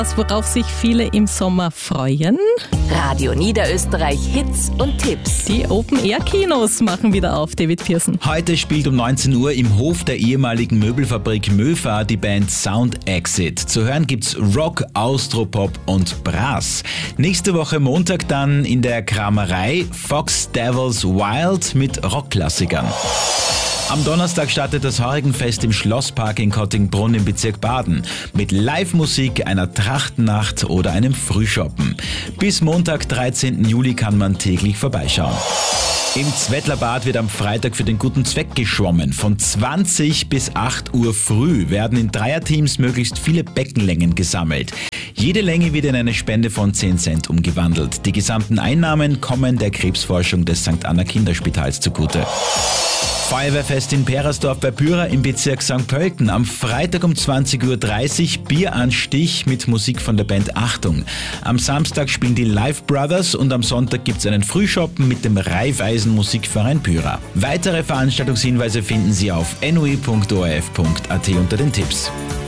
Das, worauf sich viele im Sommer freuen. Radio Niederösterreich Hits und Tipps. Die Open-Air-Kinos machen wieder auf, David Pearson. Heute spielt um 19 Uhr im Hof der ehemaligen Möbelfabrik Möfa die Band Sound Exit. Zu hören gibt's Rock, Austropop und Brass. Nächste Woche Montag dann in der Kramerei Fox Devils Wild mit Rockklassikern. Am Donnerstag startet das Horrigenfest im Schlosspark in Kottingbrunn im Bezirk Baden mit Live-Musik, einer Trachtennacht oder einem Frühschoppen. Bis Montag, 13. Juli kann man täglich vorbeischauen. Im Zwettlerbad wird am Freitag für den guten Zweck geschwommen. Von 20 bis 8 Uhr früh werden in Dreierteams möglichst viele Beckenlängen gesammelt. Jede Länge wird in eine Spende von 10 Cent umgewandelt. Die gesamten Einnahmen kommen der Krebsforschung des St. Anna Kinderspitals zugute. Feuerwehrfest in Perersdorf bei Pyra im Bezirk St. Pölten. Am Freitag um 20.30 Uhr Bieranstich mit Musik von der Band Achtung. Am Samstag spielen die Live Brothers und am Sonntag gibt es einen Frühschoppen mit dem Raiffeisen Musikverein Pyra. Weitere Veranstaltungshinweise finden Sie auf noi.orf.at unter den Tipps.